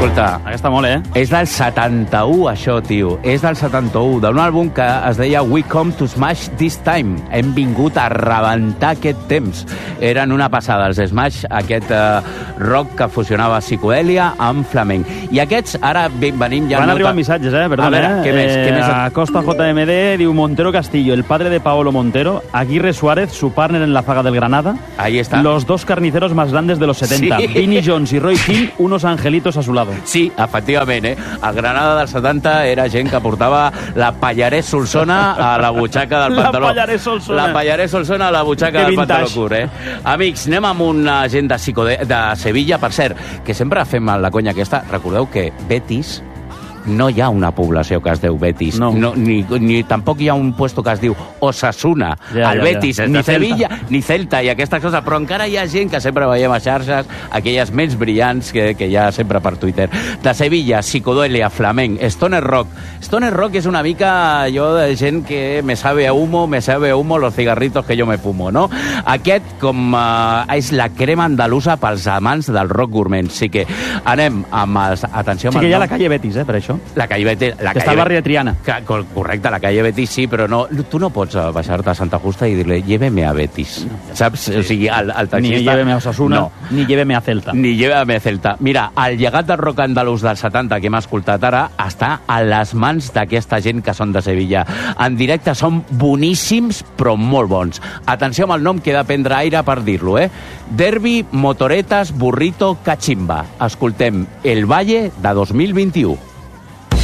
Escolta, Aquesta molt, és del 71, això, tio. És del 71, d'un àlbum que es deia We Come to Smash This Time. Hem vingut a rebentar aquest temps. Eren una passada, els Smash, aquest rock que fusionava psicodèlia amb flamenc. I aquests, ara venim ja... Van arribar missatges, perdona. A veure, què més? Acosta JMD diu Montero Castillo, el padre de Paolo Montero, Aguirre Suárez, su partner en la zaga del Granada. Ahí está. Los dos carniceros más grandes de los 70. Sí. Vinnie Jones y Roy King, unos angelitos a su lado. Sí, efectivament, El Granada del 70 era gent que portava la Pallarès Solsona a la butxaca del pantaló. La Pallarès Solsona. La Pallarès Solsona a la butxaca del pantaló curt, Amics, anem amb una gent de Sevilla, per cert, que sempre fem la conya aquesta. Recordeu que Betis... No hi ha una població que es diu Betis. No. Ni tampoc hi ha un puesto que es diu Osasuna. El Betis és de Sevilla, ni Celta i aquestes coses, però encara hi ha gent que sempre veiem a xarxes, aquelles ments brillants que hi ha sempre per Twitter. De Sevilla, psicodèlia, flamenc, stoner rock. Stoner rock és una mica allò de gent que me sabe a humo los cigarritos que yo me fumo, no? Aquest com és la crema andalusa pels amants del rock gourmet. Sí que anem amb els... Atenció amb sí que hi ha la calle Betis, per això. La calle Betis... Que està al barri de Triana. Correcte, la calle Betis sí, però no, tu no pots baixar-te a Santa Justa i dir-li lléveme a Betis, saps? O sigui, el taxista... Ni lléveme a Osasuna, ni lléveme a Celta. Ni lléveme a Celta. Mira, el llegat del rock andalús dels 70 que hem escoltat ara està a les mans d'aquesta gent que són de Sevilla. En directe són boníssims, però molt bons. Atenció amb el nom, que he de prendre aire per dir-lo, Derby, Motoretas, Burrito, Cachimba. Escoltem El Valle de 2021.